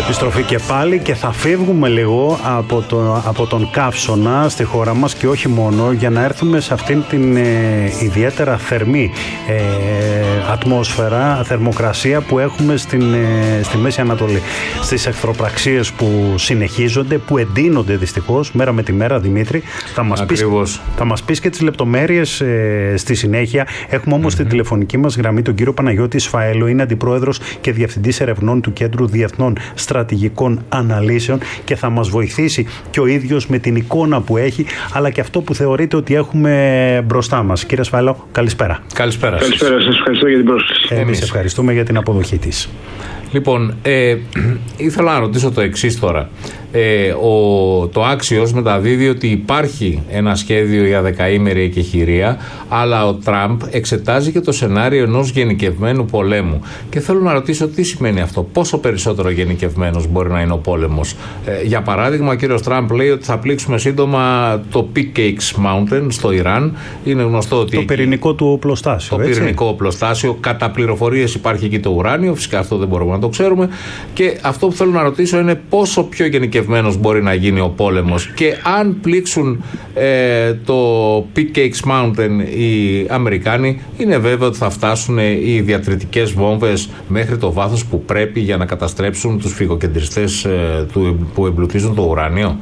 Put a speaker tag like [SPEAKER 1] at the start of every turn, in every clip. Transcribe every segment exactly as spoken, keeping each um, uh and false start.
[SPEAKER 1] Επιστροφή και πάλι και θα φύγουμε λίγο από, το, από τον καύσωνα στη χώρα μας και όχι μόνο, για να έρθουμε σε αυτήν την ε, ιδιαίτερα θερμή ε, ατμόσφαιρα, θερμοκρασία που έχουμε στην, ε, στη Μέση Ανατολή. Στις εχθροπραξίες που συνεχίζονται, που εντείνονται δυστυχώς μέρα με τη μέρα, Δημήτρη. Θα μας πεις, θα μας πεις και τις λεπτομέρειες ε, στη συνέχεια. Έχουμε όμως mm-hmm. την τηλεφωνική μας γραμμή τον κύριο Παναγιώτη Σφαέλο, είναι αντιπρόεδρος και διευθυντής ερευνών του Κέντρου Διεθνών Στρατηγικών Αναλύσεων και θα μας βοηθήσει και ο ίδιος με την εικόνα που έχει, αλλά και αυτό που θεωρείται ότι έχουμε μπροστά μας. Κύριε Σφαέλο, καλησπέρα.
[SPEAKER 2] Καλησπέρα.
[SPEAKER 3] Καλησπέρα, σας ευχαριστώ για την πρόσκληση.
[SPEAKER 1] Εμείς ευχαριστούμε για την αποδοχή της.
[SPEAKER 2] Λοιπόν, ε, ήθελα να ρωτήσω το εξής τώρα. Ε, ο, το Axios μεταδίδει ότι υπάρχει ένα σχέδιο για δεκαήμερη εκεχηρία, αλλά ο Τραμπ εξετάζει και το σενάριο ενός γενικευμένου πολέμου. Και θέλω να ρωτήσω τι σημαίνει αυτό, πόσο περισσότερο γενικευμένος μπορεί να είναι ο πόλεμος. Ε, για παράδειγμα, ο κύριος Τραμπ λέει ότι θα πλήξουμε σύντομα το Peak Cakes Mountain στο Ιράν. Είναι γνωστό ότι.
[SPEAKER 1] Το πυρηνικό του οπλοστάσιο.
[SPEAKER 2] Το
[SPEAKER 1] έτσι?
[SPEAKER 2] πυρηνικό οπλοστάσιο. Κατά πληροφορίες υπάρχει εκεί το ουράνιο. Φυσικά αυτό δεν μπορούμε να το ξέρουμε. Και αυτό που θέλω να ρωτήσω είναι πόσο πιο γενικευμένος μπορεί να γίνει ο πόλεμος και αν πλήξουν ε, το Peak Cakes Mountain οι Αμερικάνοι, είναι βέβαιο ότι θα φτάσουν οι διατρητικές βόμβες μέχρι το βάθος που πρέπει για να καταστρέψουν τους φυγοκεντριστές ε, του, που εμπλουτίζουν το ουράνιο.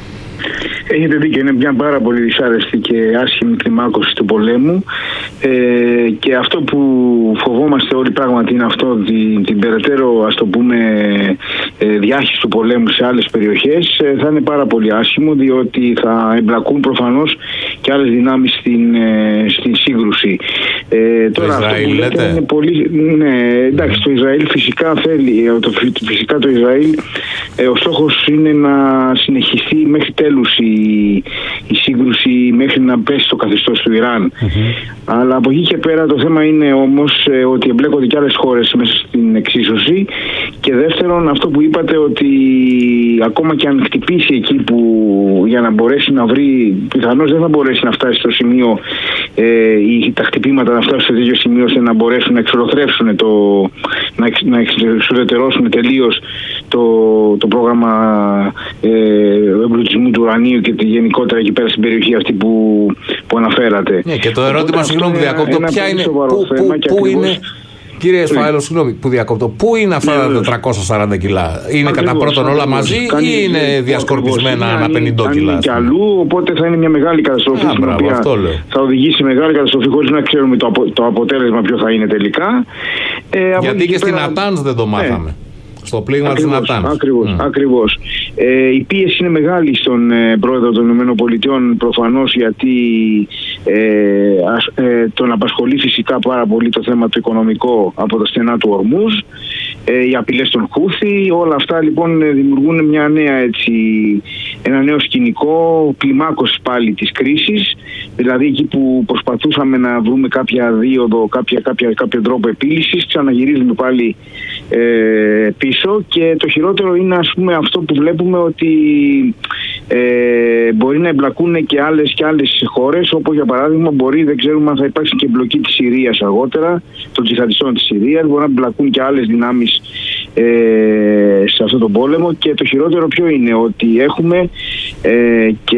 [SPEAKER 3] Έχετε δίκιο, είναι μια πάρα πολύ δυσάρεστη και άσχημη κλιμάκωση του πολέμου ε, και αυτό που φοβόμαστε όλοι πράγματι είναι αυτό, την, την περαιτέρω, ας το πούμε, ε, διάχυση του πολέμου σε άλλες περιοχές ε, θα είναι πάρα πολύ άσχημο, διότι θα εμπλακούν προφανώς και άλλες δυνάμεις στην, ε, στην σύγκρουση. Ε,
[SPEAKER 2] το
[SPEAKER 3] τώρα
[SPEAKER 2] Ισραήλ,
[SPEAKER 3] αυτό που λέτε είναι πολύ, ναι, εντάξει, το Ισραήλ φυσικά θέλει, το, φυσικά το Ισραήλ ε, ο στόχος είναι να συνεχιστεί μέχρι τέλους η, η σύγκρουση, μέχρι να πέσει το καθεστώς του Ιράν. Mm-hmm. Αλλά από εκεί και πέρα το θέμα είναι όμως ε, ότι εμπλέκονται και άλλες χώρες μέσα στην εξίσωση, και δεύτερον αυτό που είπατε, ότι ακόμα και αν χτυπήσει εκεί που για να μπορέσει να βρει, πιθανώς δεν θα μπορέσει να φτάσει στο σημείο ε, ή τα χτυπήματα να φτάσουν σε τέτοιο σημείο ώστε να μπορέσουν να εξολοθρεύσουν το, να, εξ, να εξουδετερώσουν τελείως το, το πρόγραμμα ε, εμπλουτισμού του ουρανίου και τη γενικότερα εκεί πέρα στην περιοχή αυτή που, που αναφέρατε.
[SPEAKER 2] Ναι, και το ερώτημα, συγγνώμη που διακόπτω, ποια είναι, πού, πού, πού είναι, κύριε Σφαέλο, συγγνώμη που διακόπτω, πού είναι αυτά τα τετρακόσια σαράντα κιλά, είναι ακριβώς, κατά πρώτον όλα μαζί ή είναι διασκορπισμένα ανά πενήντα κιλά?
[SPEAKER 3] Είναι και αλλού, οπότε θα είναι μια μεγάλη καταστροφή, στην οποία θα οδηγήσει μεγάλη καταστροφή χωρίς να ξέρουμε το, απο, το αποτέλεσμα ποιο θα είναι τελικά. Ε,
[SPEAKER 2] Γιατί και στην Νατάνζ δεν το μάθαμε. Ναι. Στο πλήγμα της Νατάνζ.
[SPEAKER 3] Ακριβώς, mm. ακριβώς. Ε, η πίεση είναι μεγάλη στον ε, πρόεδρο των ΗΠΑ προφανώς, γιατί ε, ας, ε, τον απασχολεί φυσικά πάρα πολύ το θέμα το οικονομικό από τα στενά του Ορμούζ, ε, οι απειλές των Χούθη, όλα αυτά λοιπόν δημιουργούν μια νέα, έτσι, ένα νέο σκηνικό κλιμάκωσης πάλι της κρίσης, δηλαδή εκεί που προσπαθούσαμε να βρούμε κάποια δίωδο, κάποια, κάποια, κάποιο τρόπο επίλυσης, ξαναγυρίζουμε πάλι ε, πίσω, και το χειρότερο είναι, ας πούμε, αυτό που βλέπουμε, ότι ε, μπορεί να εμπλακούν και άλλες και άλλες χώρες, όπως για παράδειγμα μπορεί, δεν ξέρουμε αν θα υπάρξει και εμπλοκή της Συρίας αργότερα, των τζιχαντιστών της Συρίας, μπορεί να εμπλακούν και άλλες δυνάμεις ε, σε αυτόν τον πόλεμο, και το χειρότερο ποιο είναι, ότι έχουμε ε, και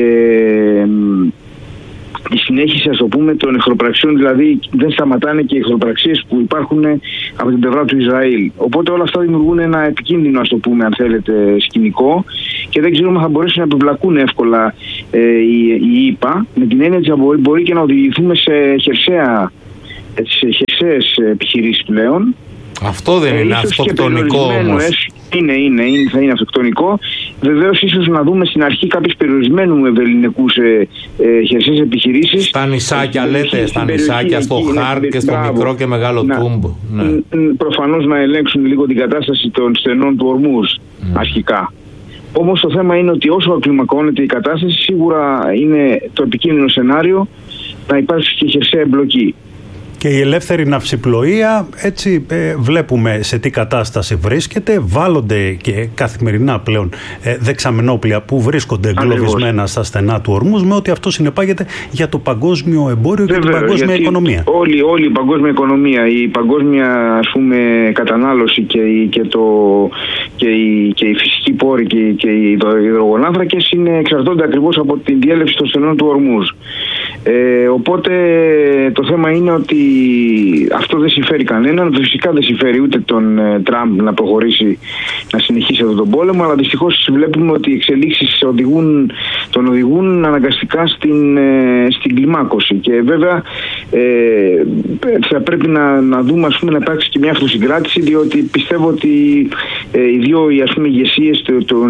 [SPEAKER 3] τη συνέχιση, ας το πούμε, των εχθροπραξιών, δηλαδή δεν σταματάνε και οι εχθροπραξίες που υπάρχουν από την πλευρά του Ισραήλ. Οπότε όλα αυτά δημιουργούν ένα επικίνδυνο, ας το πούμε, αν θέλετε, σκηνικό, και δεν ξέρουμε αν θα μπορέσουν να επιβλακούν εύκολα ε, οι, οι ΗΠΑ, με την έννοια ότι μπορεί, μπορεί και να οδηγηθούμε σε χερσαία, σε χερσαίες επιχειρήσεις πλέον.
[SPEAKER 2] Αυτό δεν ε, είναι αυτοκτονικό όμως?
[SPEAKER 3] Είναι, είναι, είναι, θα είναι αυτοκτονικό. Βεβαίως, ίσως να δούμε στην αρχή κάποιους περιορισμένου ευελληνικούς ε, ε, χερσαίες επιχειρήσεις.
[SPEAKER 2] Στα νησάκια, ε, λέτε, στα νησάκια, στο Χάρτ και στο μπράβο, μικρό και μεγάλο να, Τούμπ. Ναι.
[SPEAKER 3] Προφανώς να ελέγξουν λίγο την κατάσταση των στενών του Ορμούζ, mm. αρχικά. Όμως το θέμα είναι ότι όσο ακλιμακώνεται η κατάσταση, σίγουρα είναι το επικίνδυνο σενάριο να υπάρξει και χερσαία εμπλοκή.
[SPEAKER 1] Και η ελεύθερη ναυσιπλοεία, έτσι ε, βλέπουμε σε τι κατάσταση βρίσκεται. Βάλλονται και καθημερινά πλέον ε, δεξαμενόπλια που βρίσκονται εγκλωβισμένα στα στενά του Ορμούζ, με ό,τι αυτό συνεπάγεται για το παγκόσμιο εμπόριο και την παγκόσμια οικονομία.
[SPEAKER 3] Όλη, όλη η παγκόσμια οικονομία, η παγκόσμια, ας πούμε, κατανάλωση και, και, το, και οι, και οι φυσικοί πόροι και, και οι υδρογονάνθρακες είναι, εξαρτώνται ακριβώς από την διέλευση των στενών του Ορμούζ. Ε, οπότε το θέμα είναι ότι αυτό δεν συμφέρει κανέναν. Φυσικά δεν συμφέρει ούτε τον ε, Τραμπ να προχωρήσει, να συνεχίσει αυτόν τον πόλεμο, αλλά δυστυχώς βλέπουμε ότι οι εξελίξεις οδηγούν, τον οδηγούν αναγκαστικά στην, ε, στην κλιμάκωση. Και βέβαια ε, θα πρέπει να, να δούμε, ας πούμε, να υπάρξει και μια αυτοσυγκράτηση, διότι πιστεύω ότι ε, οι δύο ας πούμε, ηγεσίες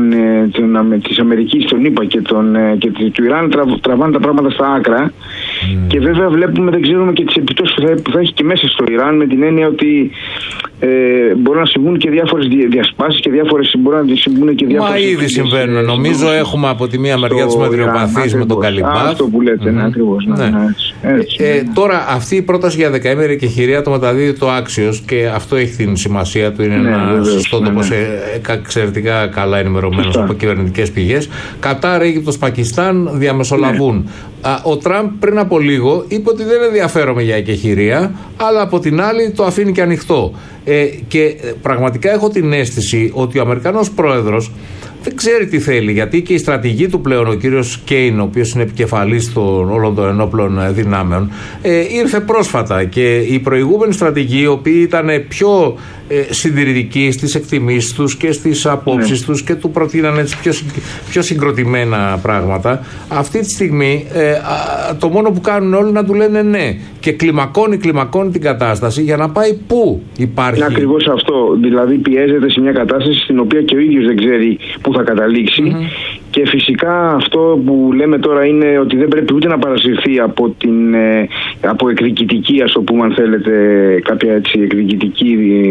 [SPEAKER 3] της Αμερικής, τον ΗΠΑ και, τον, ε, και του Ιράν τραβ, τραβάνε τα πράγματα στα άκρα. Mm. Και βέβαια βλέπουμε, δεν ξέρουμε και τις επιπτώσεις που θα, που θα έχει και μέσα στο Ιράν, με την έννοια ότι ε, μπορούν να συμβούν και διάφορες διασπάσεις και διάφορες, μπορούν να συμβούν και διάφορες.
[SPEAKER 2] Μα ήδη συμβαίνουν. Νομίζω έχουμε από τη μία μεριά τους μετριοπαθείς με τον Καλιμπάφ.
[SPEAKER 3] Αυτό που λέτε, mm-hmm. ναι, ακριβώς. Ναι, ναι. Ναι, έτσι, έτσι,
[SPEAKER 2] ε,
[SPEAKER 3] ναι.
[SPEAKER 2] Ε, τώρα, αυτή η πρόταση για δεκαήμερη εκεχηρία το μεταδίδει το Άξιος και αυτό έχει την σημασία του. Είναι ναι, ένα βεβαίως, σωστό ναι, τόπος, ναι. ε, εξαιρετικά καλά ενημερωμένος από κυβερνητικές πηγές. Κατάρ, Αίγυπτος, Πακιστάν διαμεσολαβούν. Ναι. Α, ο Τραμπ πριν από λίγο είπε ότι δεν ενδιαφέρομαι για εκεχηρία, αλλά από την άλλη το αφήνει και ανοιχτό. Ε, και πραγματικά έχω την αίσθηση ότι ο Αμερικανός πρόεδρος δεν ξέρει τι θέλει, γιατί και η στρατηγή του πλέον, ο κύριος Κέιν, ο οποίος είναι επικεφαλής των όλων των ενόπλων δυνάμεων, ε, ήρθε πρόσφατα και οι προηγούμενοι στρατηγοί, οι οποίοι ήταν πιο ε, συντηρητικοί στις εκτιμήσεις τους και στις απόψεις ναι. τους και του προτείνανε πιο, πιο συγκροτημένα πράγματα, αυτή τη στιγμή ε, α, το μόνο που κάνουν όλοι να του λένε ναι και κλιμακώνει, κλιμακώνει την κατάσταση για να πάει πού υπάρχει.
[SPEAKER 3] Είναι ακριβώς αυτό, δηλαδή πιέζεται σε μια κατάσταση στην οποία και ο ίδιος δεν ξέρει πού θα καταλήξει. Mm-hmm. Και φυσικά αυτό που λέμε τώρα είναι ότι δεν πρέπει ούτε να παρασυρθεί από, την, από εκδικητική, ας το πούμε αν θέλετε, κάποια έτσι εκδικητική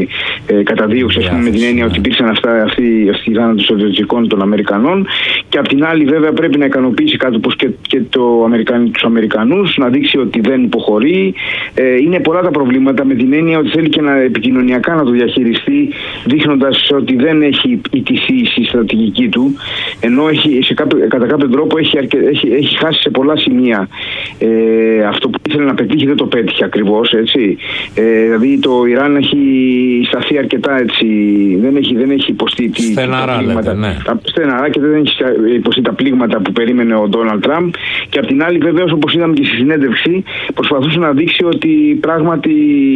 [SPEAKER 3] ε, καταδίωξη, yeah, με την έννοια yeah. ότι υπήρξαν αυτά, αυτοί, αυτοί οι θάνατοι των στρατιωτικών των Αμερικανών, και απ' την άλλη βέβαια πρέπει να ικανοποιήσει κάτι όπως και, και το Αμερικαν, τους Αμερικανούς, να δείξει ότι δεν υποχωρεί. Ε, είναι πολλά τα προβλήματα, με την έννοια ότι θέλει και να επικοινωνιακά να το διαχειριστεί, δείχνοντας ότι δεν έχει ιτηθεί η στρατηγική του, ενώ έχει σε κάποιο, κατά κάποιο τρόπο έχει, αρκε, έχει, έχει χάσει σε πολλά σημεία ε, αυτό που ήθελε να πετύχει, δεν το πέτυχε ακριβώς, έτσι. Ε, δηλαδή το Ιράν έχει σταθεί αρκετά, έτσι, δεν έχει, δεν έχει υποστεί
[SPEAKER 2] στεναρά, τα πλήγματα, λέτε, ναι. τα,
[SPEAKER 3] στεναρά και δεν έχει υποστεί τα πλήγματα που περίμενε ο Ντόναλντ Τραμπ, και απ' την άλλη βεβαίως, όπως είδαμε και στη συνέντευξη, προσπαθούσε να δείξει ότι πράγματι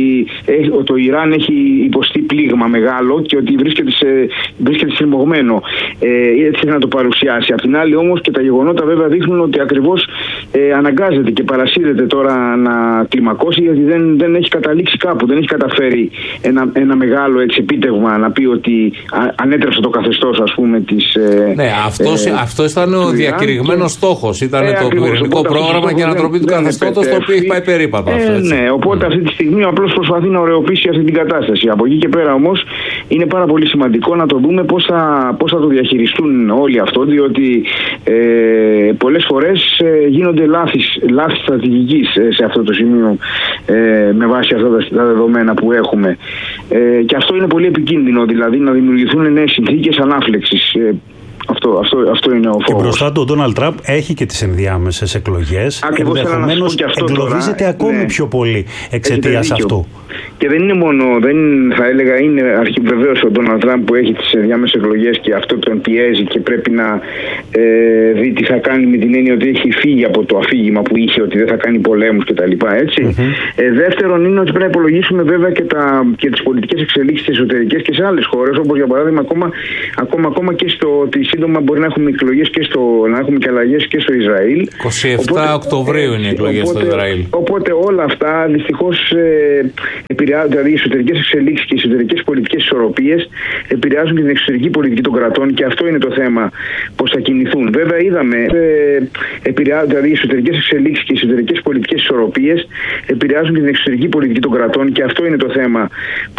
[SPEAKER 3] ε, το Ιράν έχει υποστεί πλήγμα μεγάλο και ότι βρίσκεται, σε, βρίσκεται στριμωγμένο, ε, έτσι να το παρουσιάσει. Απ' την άλλη όμως και τα γεγονότα βέβαια δείχνουν ότι ακριβώς ε, αναγκάζεται και παρασύρεται τώρα να κλιμακώσει, γιατί δεν, δεν έχει καταλήξει κάπου, δεν έχει καταφέρει ένα, ένα μεγάλο έτσι, επίτευγμα να πει ότι α, ανέτρεψε το καθεστώς, ας πούμε, της... Ε,
[SPEAKER 2] ναι, αυτός, ε, αυτό ήταν ο διακηρυγμένος στόχος, ήταν ε, το κυβερνητικό πρόγραμμα για ανατροπή του καθεστώτος, το οποίο έχει πάει περίπατο.
[SPEAKER 3] Ε, ναι, οπότε αυτή τη στιγμή απλώς προσπαθεί να ωρεοποιήσει αυτή την κατάσταση. Από εκεί και πέρα όμως είναι πάρα πολύ σημαντικό να το δούμε πώς θα, πώς θα το διαχειριστούν όλοι αυτό, διότι ε, πολλές φορές ε, γίνονται λάθη, λάθη στρατηγικής ε, σε αυτό το σημείο ε, με βάση αυτά τα, τα δεδομένα που έχουμε. Ε, και αυτό είναι πολύ επικίνδυνο, δηλαδή να δημιουργηθούν νέες συνθήκες ανάφλεξης. Ε, Αυτό, αυτό, αυτό είναι ο φόβος.
[SPEAKER 1] Και μπροστά του ο Ντόναλντ Τραμπ έχει και τις ενδιάμεσες εκλογές. Ενδεχομένως εγκλωβίζεται τώρα, ακόμη ναι. πιο πολύ εξαιτίας αυτού.
[SPEAKER 3] Και δεν είναι μόνο, δεν θα έλεγα, είναι αρχιβεβαίως ο Ντόναλντ Τραμπ που έχει τις ενδιάμεσες εκλογές και αυτό τον πιέζει και πρέπει να ε, δει τι θα κάνει, με την έννοια ότι έχει φύγει από το αφήγημα που είχε ότι δεν θα κάνει πολέμους κτλ. Έτσι. Mm-hmm. Ε, δεύτερον είναι ότι πρέπει να υπολογίσουμε βέβαια και, τα, και τις πολιτικές εξελίξεις εσωτερικές και σε άλλες χώρες, όπως για παράδειγμα ακόμα, ακόμα, ακόμα και στο ότι σύντομα μπορεί να έχουμε εκλογές και στο, να έχουμε και αλλαγές και στο Ισραήλ.
[SPEAKER 2] είκοσι επτά Οκτωβρίου είναι οι εκλογές στο Ισραήλ.
[SPEAKER 3] Οπότε όλα αυτά δυστυχώς ε, επηρεάζουν, δηλαδή οι εσωτερικές εξελίξεις και οι εσωτερικές πολιτικές ισορροπίες επηρεάζουν και την εξωτερική πολιτική των κρατών, και αυτό είναι το θέμα, πώς θα κινηθούν. Βέβαια είδαμε, ε, επηρεάζουν, δηλαδή οι εσωτερικές εξελίξεις και οι εσωτερικές πολιτικές ισορροπίες επηρεάζουν και την εξωτερική πολιτική των κρατών, και αυτό είναι το θέμα.